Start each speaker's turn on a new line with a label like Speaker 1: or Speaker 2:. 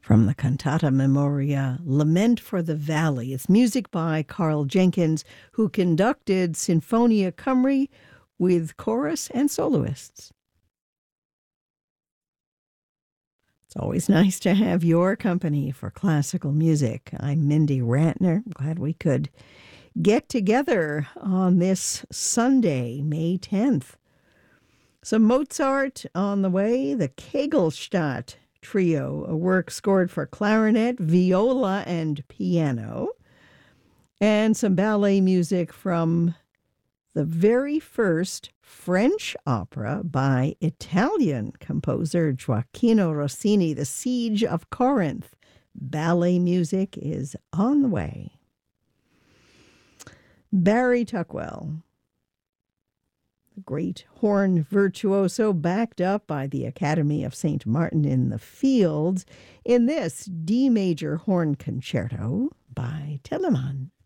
Speaker 1: From the Cantata Memoria, Lament for the Valley. It's music by Carl Jenkins, who conducted Sinfonia Cymru with chorus and soloists. It's always nice to have your company for classical music. I'm Mindy Rantner. Glad we could get together on this Sunday, May 10th. Some Mozart on the way, the Kegelstadt Trio, a work scored for clarinet, viola, and piano, and some ballet music from the very first French opera by Italian composer Gioacchino Rossini, The Siege of Corinth. Ballet music is on the way. Barry Tuckwell, the great horn virtuoso, backed up by the Academy of St. Martin in the Fields in this D major horn concerto by Telemann.